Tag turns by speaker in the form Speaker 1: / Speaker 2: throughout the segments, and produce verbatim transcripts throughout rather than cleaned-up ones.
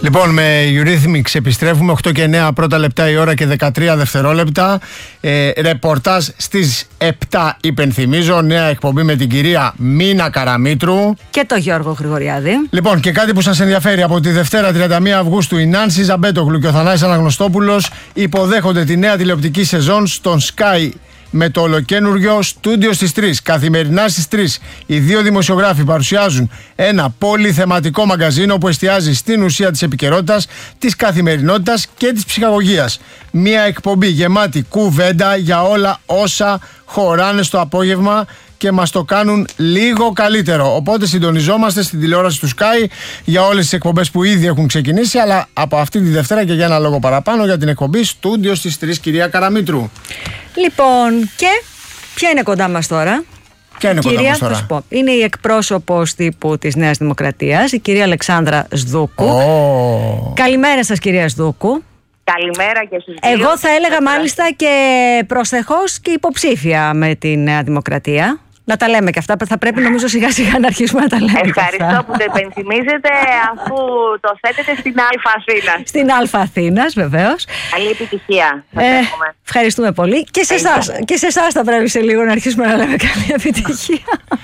Speaker 1: Λοιπόν, με Eurythmics επιστρέφουμε οκτώ και εννέα πρώτα λεπτά η ώρα και δεκατρία δευτερόλεπτα. Ε, ρεπορτάζ στις επτά, υπενθυμίζω, νέα εκπομπή με την κυρία Μίνα Καραμήτρου
Speaker 2: και το Γιώργο Γρηγοριάδη.
Speaker 1: Λοιπόν, και κάτι που σας ενδιαφέρει, από τη Δευτέρα τριάντα μία Αυγούστου η Νάνση Ζαμπέτογλου και ο Θανάσης Αναγνωστόπουλος υποδέχονται τη νέα τηλεοπτική σεζόν στον Sky με το ολοκένουργιο Στούντιο στις τρεις. Καθημερινά στις τρεις οι δύο δημοσιογράφοι παρουσιάζουν ένα πολυθεματικό μαγκαζίνο που εστιάζει στην ουσία της επικαιρότητας, της καθημερινότητας και της ψυχαγωγίας. Μια εκπομπή γεμάτη κουβέντα για όλα όσα χωράνε στο απόγευμα και μας το κάνουν λίγο καλύτερο. Οπότε συντονιζόμαστε στην τηλεόραση του Sky για όλες τις εκπομπές που ήδη έχουν ξεκινήσει, αλλά από αυτή τη Δευτέρα και για ένα λόγο παραπάνω για την εκπομπή Στούντιο στις τρεις, κυρία Καραμήτρου.
Speaker 2: Λοιπόν, και ποια είναι κοντά μας τώρα?
Speaker 1: Ποια είναι
Speaker 2: κυρία,
Speaker 1: κοντά μας τώρα?
Speaker 2: θα σου πω, είναι η εκπρόσωπος τύπου της Νέας Δημοκρατίας, η κυρία Αλεξάνδρα Σδούκου.
Speaker 1: Oh.
Speaker 2: Καλημέρα σας, κυρία Σδούκου.
Speaker 3: Καλημέρα και στους δύο.
Speaker 2: Εγώ θα έλεγα μάλιστα και προσεχώς και υποψήφια με τη Νέα Δημοκρατία. Να τα λέμε και αυτά. Θα πρέπει νομίζω σιγά σιγά να αρχίσουμε να τα λέμε.
Speaker 3: Ευχαριστώ που το υπενθυμίζετε, αφού το θέτετε στην Αλφα Αθήνας.
Speaker 2: Στην Αλφα Αθήνας, βεβαίως.
Speaker 3: Καλή επιτυχία.
Speaker 2: Ε, ευχαριστούμε πολύ. Και σε εσάς, και σε εσάς θα πρέπει σε λίγο να αρχίσουμε να λέμε καλή επιτυχία.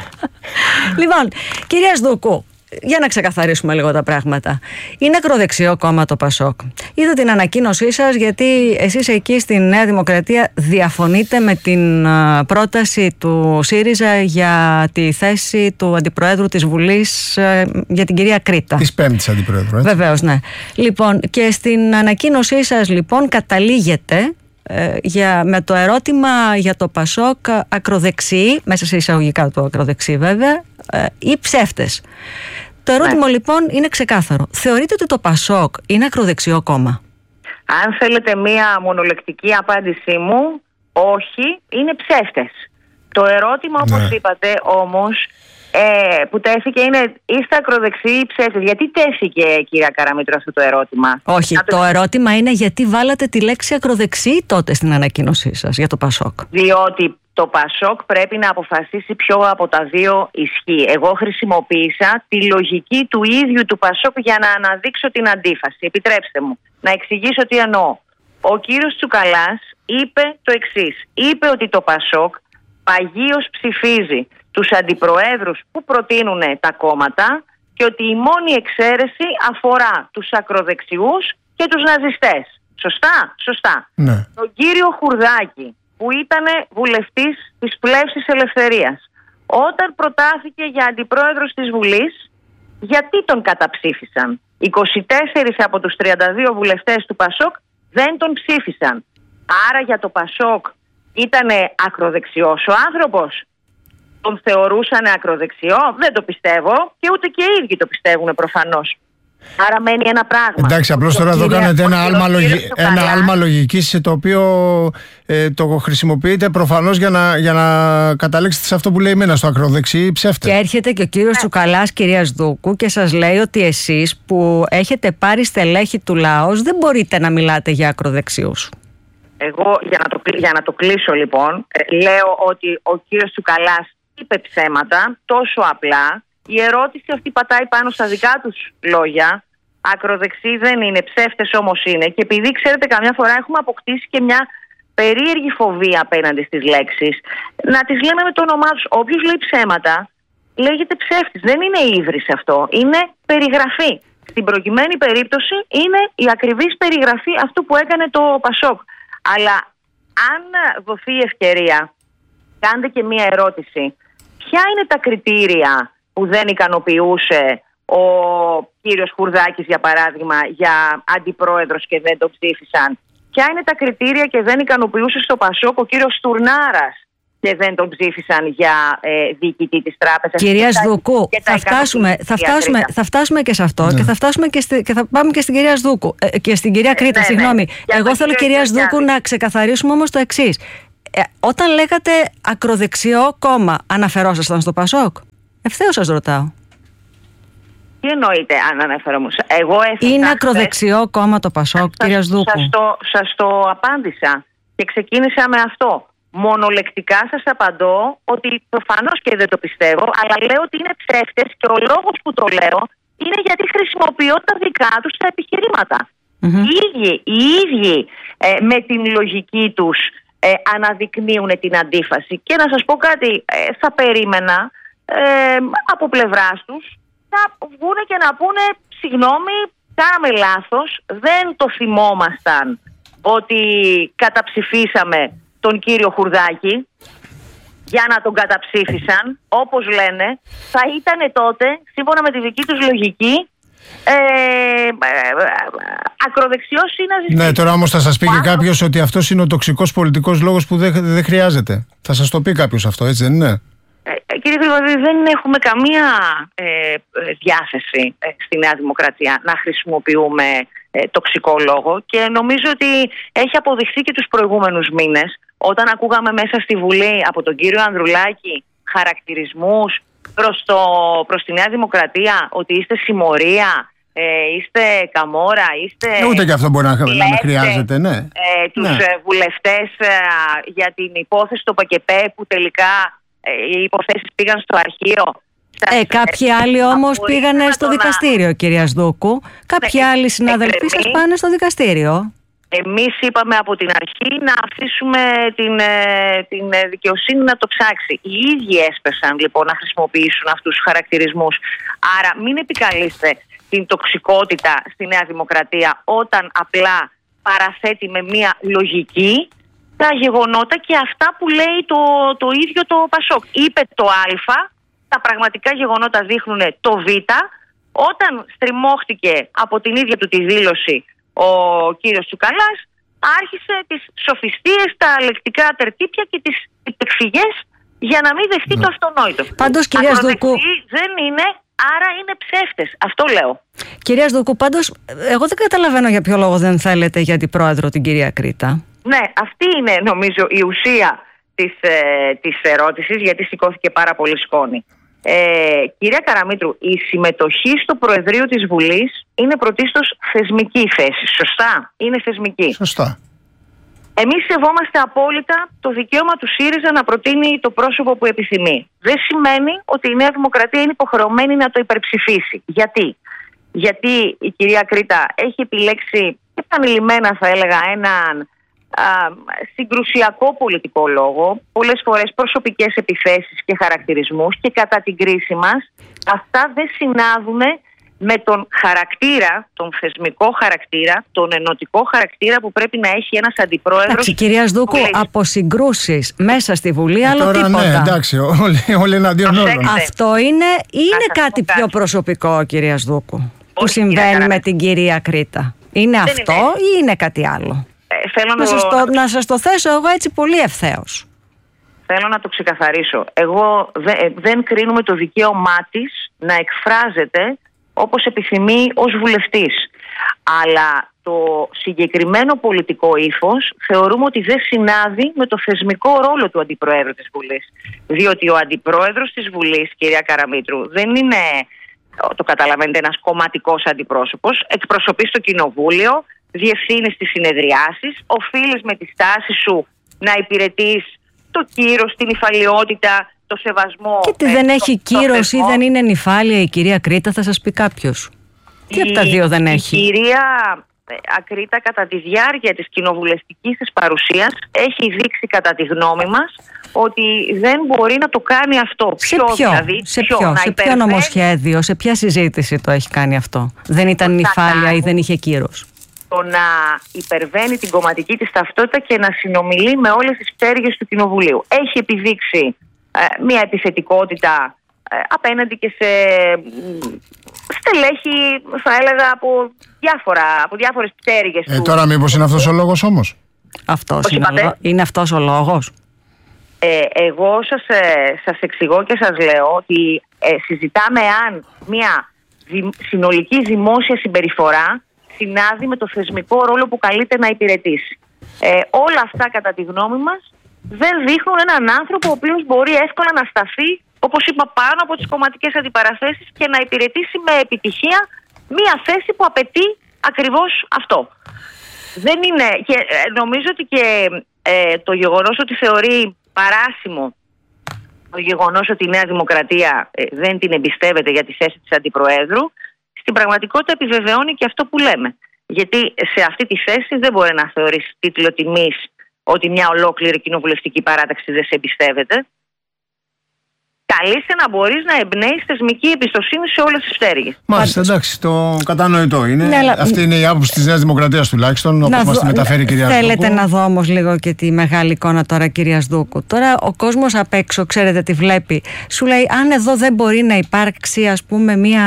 Speaker 2: Λοιπόν, κυρία Σδούκου, για να ξεκαθαρίσουμε λίγο τα πράγματα. Είναι ακροδεξιό κόμμα το Πασόκ. Είδα την ανακοίνωσή σας, γιατί εσείς εκεί στη Νέα Δημοκρατία διαφωνείτε με την uh, πρόταση του ΣΥΡΙΖΑ για τη θέση του Αντιπροέδρου της Βουλής uh, για την κυρία Κρήτα.
Speaker 1: Της πέμπτης Αντιπροέδρου, έτσι.
Speaker 2: Βεβαίως, ναι. Λοιπόν, και στην ανακοίνωσή σας λοιπόν καταλήγετε ε, για, με το ερώτημα για το Πασόκ ακροδεξιοί, μέσα σε εισαγωγικά το ακροδεξιοί βέβαια, ε, ή ψεύτες. Το ερώτημα ναι. λοιπόν είναι ξεκάθαρο. Θεωρείτε ότι το Πασόκ είναι ακροδεξιό κόμμα?
Speaker 3: Αν θέλετε μία μονολεκτική απάντησή μου, όχι, είναι ψεύτες. Το ερώτημα, όπως ναι. είπατε όμως, ε, που τέθηκε είναι, είστε ακροδεξιοί ή ψεύτες? Γιατί τέθηκε, κυρία Καραμήτρου, αυτό το ερώτημα?
Speaker 2: Όχι, το... το ερώτημα είναι γιατί βάλατε τη λέξη ακροδεξιοί τότε στην ανακοίνωσή σας για το Πασόκ.
Speaker 3: Διότι το Πασόκ πρέπει να αποφασίσει ποιο από τα δύο ισχύει. Εγώ χρησιμοποίησα τη λογική του ίδιου του Πασόκ για να αναδείξω την αντίφαση. Επιτρέψτε μου να εξηγήσω τι εννοώ. Ο κύριος Τσουκαλάς είπε το εξής. Είπε ότι το Πασόκ παγίως ψηφίζει τους αντιπροέδρους που προτείνουν τα κόμματα και ότι η μόνη εξαίρεση αφορά τους ακροδεξιούς και τους ναζιστές. Σωστά? Σωστά.
Speaker 1: Ναι.
Speaker 3: Τον κύριο Χουρδάκη, που ήταν βουλευτής της Πλεύσης Ελευθερίας, όταν προτάθηκε για αντιπρόεδρος της Βουλής, γιατί τον καταψήφισαν? είκοσι τέσσερις από τους τριάντα δύο βουλευτές του Πασόκ δεν τον ψήφισαν. Άρα για το Πασόκ ήταν ακροδεξιός ο άνθρωπος? Τον θεωρούσαν ακροδεξιό? Δεν το πιστεύω, και ούτε και οι ίδιοι το πιστεύουν προφανώς. Άρα μένει ένα πράγμα.
Speaker 1: Εντάξει, απλώς τώρα εδώ κάνετε ένα άλμα, λογι... ένα άλμα λογικής, το οποίο ε, το χρησιμοποιείτε προφανώς για να, για να καταλήξετε σε αυτό που λέει εμένα, στο ακροδεξί ψεύτε.
Speaker 2: Και έρχεται και ο κύριος
Speaker 3: ναι.
Speaker 2: Τσουκαλάς, κυρία Σδούκου, και σας λέει ότι εσείς που έχετε πάρει στελέχη του λαός δεν μπορείτε να μιλάτε για ακροδεξιούς.
Speaker 3: Εγώ για να το, για να το κλείσω λοιπόν, ε, λέω ότι ο κύριος Τσουκαλάς είπε ψέματα τόσο απλά. Η ερώτηση αυτή πατάει πάνω στα δικά τους λόγια. Ακροδεξί δεν είναι, ψεύτες όμως είναι. Και επειδή ξέρετε, καμιά φορά έχουμε αποκτήσει και μια περίεργη φοβία απέναντι στις λέξεις, να τις λέμε με το όνομά τους. Όποιος λέει ψέματα λέγεται ψεύτης. Δεν είναι ύβρις αυτό. Είναι περιγραφή. Στην προκειμένη περίπτωση είναι η ακριβής περιγραφή αυτού που έκανε το Πασόκ. Αλλά αν δοθεί η ευκαιρία, κάντε και μια ερώτηση. Ποια είναι τα κριτήρια που δεν ικανοποιούσε ο κύριος Χουρδάκης, για παράδειγμα, για αντιπρόεδρος και δεν το ψήφισαν? Ποια είναι τα κριτήρια και δεν ικανοποιούσε στο Πασόκ ο κύριος Στουρνάρας και δεν τον ψήφισαν για ε, διοικητή της τράπεζας?
Speaker 2: Κυρία Σδούκου, θα φτάσουμε, θα, φτάσουμε, θα φτάσουμε και σε αυτό, ναι. και, θα φτάσουμε και, στη, και θα πάμε και στην κυρία Σδούκου, ε, και στην κυρία Κρήτα, ναι, συγγνώμη. Ναι. Εγώ θέλω, κυρία Σδούκου, να ξεκαθαρίσουμε όμως το εξής. Ε, όταν λέγατε ακροδεξιό κόμμα, αναφερόσασταν στο Πασόκ? Ευθέως σας ρωτάω.
Speaker 3: Τι εννοείτε αν αναφέρομαι? Εγώ
Speaker 2: είναι ακροδεξιό κόμμα το Πασόκ, κυρία Σδούκου?
Speaker 3: Σας το, σας το απάντησα και ξεκίνησα με αυτό. Μονολεκτικά σας απαντώ ότι προφανώς και δεν το πιστεύω, αλλά λέω ότι είναι ψεύτες, και ο λόγος που το λέω είναι γιατί χρησιμοποιώ τα δικά τους τα επιχειρήματα.
Speaker 2: Mm-hmm.
Speaker 3: Οι ίδιοι, οι ίδιοι ε, με την λογική τους ε, αναδεικνύουν την αντίφαση. Και να σας πω κάτι, ε, θα περίμενα ε, από πλευράς τους να βγουν και να πούνε συγγνώμη, κάναμε λάθος, δεν το θυμόμασταν ότι καταψηφίσαμε τον κύριο Χουρδάκη για να τον καταψήφισαν, όπως λένε, θα ήταν τότε, σύμφωνα με τη δική τους λογική, ε, ακροδεξιός ή ναζιστής.
Speaker 1: Ναι, τώρα όμως θα σας πει και κάποιος ότι αυτός είναι ο τοξικός πολιτικός λόγος που δεν, δεν χρειάζεται. Θα σας το πει κάποιος αυτό, έτσι δεν είναι?
Speaker 3: Ε, κύριε Γρηγορίδη, δεν έχουμε καμία ε, διάθεση ε, στη Νέα Δημοκρατία να χρησιμοποιούμε ε, τοξικό λόγο, και νομίζω ότι έχει αποδειχθεί και τους προηγούμενους μήνες, όταν ακούγαμε μέσα στη Βουλή από τον κύριο Ανδρουλάκη χαρακτηρισμούς προς, το, προς τη Νέα Δημοκρατία, ότι είστε συμμορία, ε, είστε καμόρα, είστε...
Speaker 1: Ε, ούτε και αυτό μπορεί να, να μην χρειάζεται, ναι.
Speaker 3: Ε, τους
Speaker 1: ναι.
Speaker 3: βουλευτές ε, για την υπόθεση του ΠΑΚΕΠΕ, που τελικά ε, οι υποθέσεις πήγαν στο αρχείο.
Speaker 2: Ε, κάποιοι άλλοι όμως πήγανε στο δικαστήριο, κυρία Σδούκου. Κάποιοι ναι, άλλοι συναδελφοί σας πάνε στο δικαστήριο.
Speaker 3: Εμείς είπαμε από την αρχή να αφήσουμε την, την δικαιοσύνη να το ψάξει. Οι ίδιοι έσπεσαν λοιπόν να χρησιμοποιήσουν αυτούς τους χαρακτηρισμούς. Άρα μην επικαλείστε την τοξικότητα στη Νέα Δημοκρατία όταν απλά παραθέτει με μία λογική τα γεγονότα και αυτά που λέει το, το ίδιο το Πασόκ. Είπε το Α, τα πραγματικά γεγονότα δείχνουν το Β. Όταν στριμώχτηκε από την ίδια του τη δήλωση ο κύριος Τσουκαλάς, άρχισε τις σοφιστίες, τα λεκτικά τερτύπια και τις επεξηγές για να μην δεχτεί ναι. το αυτονόητο.
Speaker 2: Πάντως, κυρία Σδούκου,
Speaker 3: δεν είναι, άρα είναι ψεύτες. Αυτό λέω.
Speaker 2: Κυρία Σδούκου, πάντως, εγώ δεν καταλαβαίνω για ποιο λόγο δεν θέλετε για την πρόεδρο την κυρία Κρήτα.
Speaker 3: Ναι, αυτή είναι νομίζω η ουσία της, ε, της ερώτησης, γιατί σηκώθηκε πάρα πολύ σκόνη. Ε, κυρία Καραμήτρου, η συμμετοχή στο Προεδρείο της Βουλής είναι πρωτίστως θεσμική θέση. Σωστά, είναι θεσμική.
Speaker 1: Σωστά.
Speaker 3: Εμείς σεβόμαστε απόλυτα το δικαίωμα του ΣΥΡΙΖΑ να προτείνει το πρόσωπο που επιθυμεί. Δεν σημαίνει ότι η Νέα Δημοκρατία είναι υποχρεωμένη να το υπερψηφίσει. Γιατί? Γιατί η κυρία Κρήτα έχει επιλέξει επανειλημμένα, θα έλεγα, έναν α, συγκρουσιακό πολιτικό λόγο, πολλές φορές προσωπικές επιθέσεις και χαρακτηρισμούς, και κατά την κρίση μας αυτά δεν συνάδουν με τον χαρακτήρα, τον θεσμικό χαρακτήρα, τον ενωτικό χαρακτήρα που πρέπει να έχει ένας αντιπρόεδρος.
Speaker 2: Εντάξει, κυρία Σδούκου, από συγκρούσεις μέσα στη Βουλή, άλλο
Speaker 1: τώρα,
Speaker 2: τίποτα.
Speaker 1: Ναι, εντάξει, όλοι, όλοι εναντίον όλων.
Speaker 2: Αυτό είναι, είναι κάτι πιο προσωπικό, κυρία Σδούκου, που
Speaker 3: Όχι,
Speaker 2: συμβαίνει
Speaker 3: κυρία
Speaker 2: με την κυρία Κρήτα. Είναι
Speaker 3: δεν
Speaker 2: αυτό
Speaker 3: είναι.
Speaker 2: ή είναι κάτι άλλο?
Speaker 3: Ε, θέλω
Speaker 2: να,
Speaker 3: να,
Speaker 2: σας
Speaker 3: το...
Speaker 2: το, να σας το θέσω εγώ έτσι πολύ ευθέως.
Speaker 3: Θέλω να το ξεκαθαρίσω. Εγώ δε, δεν κρίνουμε το δικαίωμά της να εκφράζεται όπως επιθυμεί ως βουλευτής. Αλλά το συγκεκριμένο πολιτικό ύφος θεωρούμε ότι δεν συνάδει με το θεσμικό ρόλο του Αντιπροέδρου της Βουλής. Διότι ο Αντιπρόεδρος της Βουλής, κυρία Καραμήτρου, δεν είναι, το καταλαβαίνετε, ένας κομματικός αντιπρόσωπος. Εκπροσωπείς το Κοινοβούλιο, διευθύνεις τις συνεδριάσεις, οφείλεις με τη στάση σου να υπηρετείς το κύρος, την υφαλιότητα, το σεβασμό.
Speaker 2: Και τι
Speaker 3: ε,
Speaker 2: δεν
Speaker 3: το,
Speaker 2: έχει κύρος ή δεν είναι νυφάλια η κυρία Κρήτα, θα σας πει κάποιος. Τι από τα δύο δεν
Speaker 3: η
Speaker 2: έχει?
Speaker 3: Η κυρία Ακρίτα κατά τη διάρκεια της κοινοβουλευτικής της παρουσίας έχει δείξει κατά τη γνώμη μας ότι δεν μπορεί να το κάνει αυτό.
Speaker 2: Σε ποιο,
Speaker 3: δηλαδή,
Speaker 2: σε
Speaker 3: ποιο,
Speaker 2: ποιο,
Speaker 3: να
Speaker 2: σε ποιο νομοσχέδιο, σε ποια συζήτηση το έχει κάνει αυτό? Δεν ήταν νυφάλια ή δεν είχε κύρος?
Speaker 3: Το να υπερβαίνει την κομματική της ταυτότητα και να συνομιλεί με όλες τις πτέρυγες του Κοινοβουλίου. Έχει επιδείξει ε, μια επιθετικότητα ε, απέναντι και σε στελέχη, θα έλεγα, από, διάφορα, από διάφορες πτέρυγες
Speaker 1: ε,
Speaker 3: του.
Speaker 1: Τώρα μήπως είναι αυτός ο λόγος όμως?
Speaker 2: Αυτός είναι, είναι αυτός ο λόγος.
Speaker 3: Ε, εγώ σας, ε, σας εξηγώ και σας λέω ότι ε, συζητάμε αν μια δη, συνολική δημόσια συμπεριφορά συνάδει με το θεσμικό ρόλο που καλείται να υπηρετήσει. Ε, όλα αυτά, κατά τη γνώμη μας, δεν δείχνουν έναν άνθρωπο ο οποίος μπορεί εύκολα να σταθεί, όπως είπα, πάνω από τις κομματικές αντιπαραθέσεις και να υπηρετήσει με επιτυχία μία θέση που απαιτεί ακριβώς αυτό. Δεν είναι, και νομίζω ότι και ε, το γεγονός ότι θεωρεί παράσιμο το γεγονός ότι η Νέα Δημοκρατία ε, δεν την εμπιστεύεται για τη θέση της Αντιπροέδρου στην πραγματικότητα επιβεβαιώνει και αυτό που λέμε. Γιατί σε αυτή τη θέση δεν μπορεί να θεωρήσει τίτλο τιμής ότι μια ολόκληρη κοινοβουλευτική παράταξη δεν σε εμπιστεύεται. Καλείσαι να μπορείς να εμπνέεις θεσμική εμπιστοσύνη σε όλες τις πτέρυγες.
Speaker 1: Μάλιστα, εντάξει, το κατανοητό είναι.
Speaker 2: Ναι, αλλά...
Speaker 1: Αυτή είναι η άποψη της Νέας Δημοκρατίας τουλάχιστον, όπως μας τη μεταφέρει η κυρία Δούκου.
Speaker 2: Θέλετε να δω όμως λίγο και τη μεγάλη εικόνα τώρα, κυρία Δούκου. Τώρα ο κόσμος απ' έξω, ξέρετε, τη βλέπει. Σου λέει, αν εδώ δεν μπορεί να υπάρξει, ας πούμε, μία...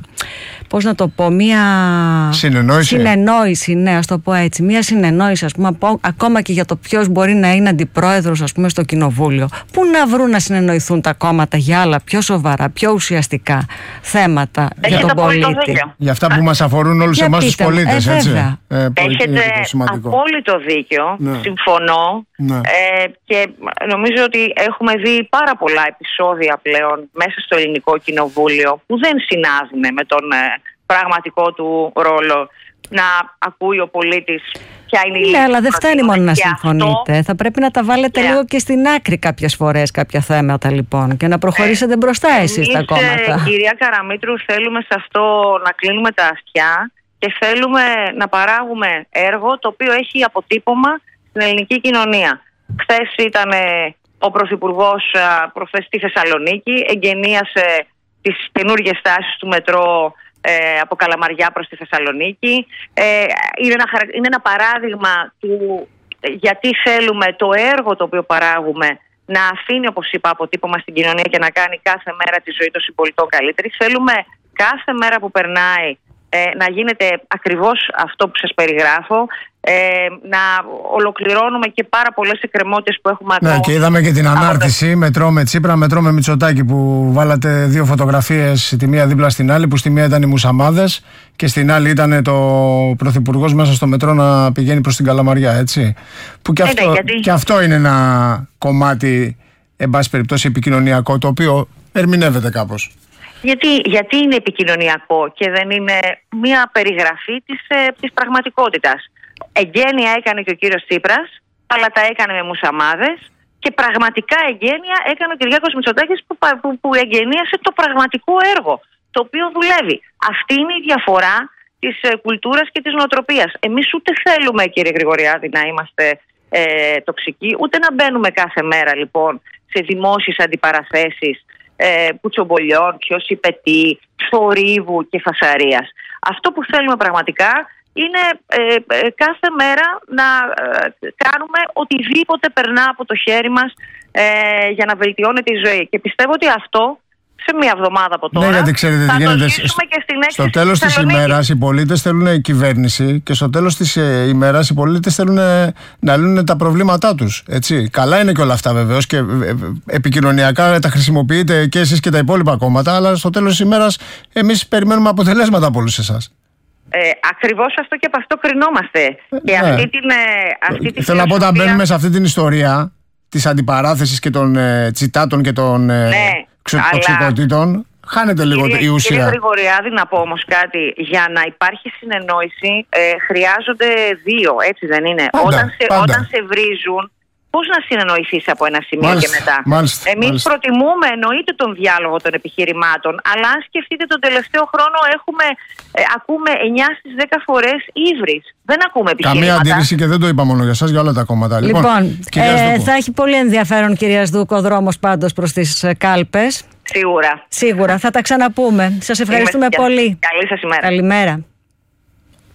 Speaker 2: Πώς να το πω, μία
Speaker 1: συνεννόηση.
Speaker 2: συνεννόηση, ναι, ας το πω έτσι. Μία συνεννόηση, ας πούμε, ακόμα και για το ποιος μπορεί να είναι αντιπρόεδρος, ας πούμε, στο κοινοβούλιο. Πού να βρουν να συνεννοηθούν τα κόμματα για άλλα πιο σοβαρά, πιο ουσιαστικά θέματα για τον πολίτη.
Speaker 1: Για αυτά που μας αφορούν όλους εμάς τους πολίτες,
Speaker 2: ε,
Speaker 1: έτσι.
Speaker 3: Ε, Έχετε απόλυτο δίκιο, ναι. Συμφωνώ. Ναι. Ε, και νομίζω ότι έχουμε δει πάρα πολλά επεισόδια πλέον μέσα στο ελληνικό κοινοβούλιο που δεν συνάδουν με τον ε, πραγματικό του ρόλο, να ακούει ο πολίτης ποια είναι η λύση.
Speaker 2: Ναι, αλλά δεν φτάνει μόνο να συμφωνείτε. Αυτό... Θα πρέπει να τα βάλετε yeah. λίγο και στην άκρη κάποιες φορές κάποια θέματα, λοιπόν, και να προχωρήσετε ε, μπροστά εσείς τα κόμματα.
Speaker 3: Κυρία Καραμήτρου, θέλουμε σε αυτό να κλείνουμε τα αυτιά και θέλουμε να παράγουμε έργο το οποίο έχει αποτύπωμα στην ελληνική κοινωνία. Χθες ήταν ο Πρωθυπουργός προχθές στη Θεσσαλονίκη, εγγενίασε τις καινούργιες στάσεις του μετρό ε, από Καλαμαριά προς τη Θεσσαλονίκη. Ε, είναι, ένα, είναι ένα παράδειγμα του γιατί θέλουμε το έργο το οποίο παράγουμε να αφήνει, όπως είπα, αποτύπωμα στην κοινωνία και να κάνει κάθε μέρα τη ζωή των συμπολιτών καλύτερη. Θέλουμε κάθε μέρα που περνάει ε, να γίνεται ακριβώς αυτό που σας περιγράφω, ε, να ολοκληρώνουμε και πάρα πολλές εκκρεμότητες που έχουμε ακόμα.
Speaker 1: Ναι, και είδαμε και την ανάρτηση το... μετρό με Τσίπρα, μετρό με Μητσοτάκη, που βάλατε δύο φωτογραφίες, τη μία δίπλα στην άλλη, που στη μία ήταν οι μουσαμάδες και στην άλλη ήταν το πρωθυπουργός μέσα στο μετρό να πηγαίνει προς την Καλαμαριά, έτσι. Που και αυτό, ε, ναι, γιατί... και αυτό είναι ένα κομμάτι, εν πάση περιπτώσει, επικοινωνιακό, το οποίο ερμηνεύεται κάπως.
Speaker 3: Γιατί, γιατί είναι επικοινωνιακό και δεν είναι μια περιγραφή της, ε, της πραγματικότητας. Εγγένεια έκανε και ο κύριος Τσίπρας, αλλά τα έκανε με μουσαμάδες, και πραγματικά εγγένεια έκανε ο Κυριάκος Μητσοτάκης που, που, που εγγενίασε το πραγματικό έργο, το οποίο δουλεύει. Αυτή είναι η διαφορά της ε, κουλτούρας και της νοοτροπίας. Εμείς ούτε θέλουμε, κύριε Γρηγοριάδη, να είμαστε ε, τοξικοί, ούτε να μπαίνουμε κάθε μέρα, λοιπόν, σε δημόσιες αντιπαραθέσεις ε, πουτσομπολιών, ποιος είπε τι, θορύβου και φασαρίας. Αυτό που θέλουμε πραγματικά είναι ε, ε, κάθε μέρα να ε, κάνουμε οτιδήποτε περνά από το χέρι μας ε, για να βελτιώνεται η ζωή. Και πιστεύω ότι αυτό σε μία εβδομάδα από τώρα, ναι, γιατί ξέρετε, θα το ζήσουμε και στην έξι.
Speaker 1: Στο τέλος της ημέρας οι πολίτες θέλουν κυβέρνηση, και στο τέλος της ε, ημέρας οι πολίτες θέλουν ε, να λύνουν τα προβλήματά τους. Έτσι. Καλά είναι και όλα αυτά βεβαίως, και ε, ε, επικοινωνιακά τα χρησιμοποιείτε και εσείς και τα υπόλοιπα κόμματα, αλλά στο τέλος της ημέρας εμείς περιμένουμε αποτελέσματα από όλους εσάς.
Speaker 3: Ε, ακριβώς αυτό, και από αυτό κρινόμαστε. Ε, και ναι. αυτή την, αυτή τη
Speaker 1: Θέλω να πω, όταν μπαίνουμε σε αυτή την ιστορία της αντιπαράθεσης και των ε, τσιτάτων και των ναι, ε, τοξικοτήτων, χάνεται λίγο κύριε, η ουσία.
Speaker 3: Κύριε Γρηγοριάδη, να πω όμως κάτι. Για να υπάρχει συνεννόηση ε, χρειάζονται δύο, έτσι δεν είναι?
Speaker 1: Πάντα,
Speaker 3: όταν, σε,
Speaker 1: πάντα.
Speaker 3: όταν σε βρίζουν, πώς να συνεννοηθείς από ένα σημείο
Speaker 1: μάλιστα,
Speaker 3: και μετά?
Speaker 1: Μάλιστα,
Speaker 3: Εμείς
Speaker 1: μάλιστα.
Speaker 3: προτιμούμε εννοείται τον διάλογο των επιχειρημάτων, αλλά αν σκεφτείτε τον τελευταίο χρόνο έχουμε, ε, ακούμε εννιά στις δέκα φορές ύβρις. Δεν ακούμε επιχειρήματα.
Speaker 1: Καμία αντίρρηση, και δεν το είπα μόνο για εσάς, για όλα τα κόμματα.
Speaker 2: Λοιπόν, λοιπόν ε, θα έχει πολύ ενδιαφέρον, κυρία Σδούκου, ο δρόμος πάντως προς τις κάλπες.
Speaker 3: Σίγουρα.
Speaker 2: Σίγουρα. Θα τα ξαναπούμε. Σας ευχαριστούμε πολύ.
Speaker 3: Καλή σας ημέρα.
Speaker 2: Καλημέρα.